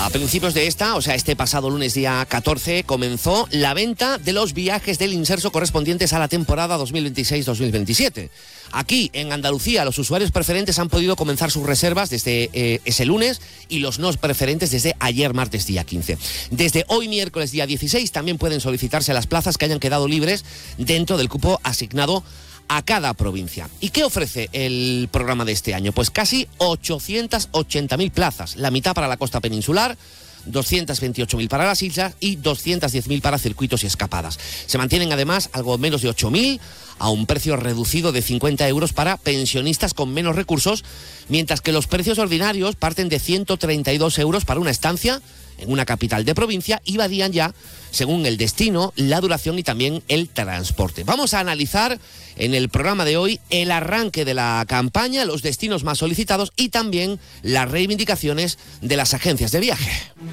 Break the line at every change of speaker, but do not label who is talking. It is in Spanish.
A principios de este pasado lunes día 14, comenzó la venta de los viajes del Inserso correspondientes a la temporada 2026-2027. Aquí, en Andalucía, los usuarios preferentes han podido comenzar sus reservas desde ese lunes y los no preferentes desde ayer martes día 15. Desde hoy miércoles día 16 también pueden solicitarse las plazas que hayan quedado libres dentro del cupo asignado a cada provincia. ¿Y qué ofrece el programa de este año? Pues casi 880.000 plazas, la mitad para la costa peninsular, 228.000 para las islas y 210.000 para circuitos y escapadas. Se mantienen además algo menos de 8.000 a un precio reducido de 50 euros para pensionistas con menos recursos, mientras que los precios ordinarios parten de 132 euros para una estancia en una capital de provincia y varían ya según el destino, la duración y también el transporte. Vamos a analizar en el programa de hoy el arranque de la campaña, los destinos más solicitados y también las reivindicaciones de las agencias de viaje.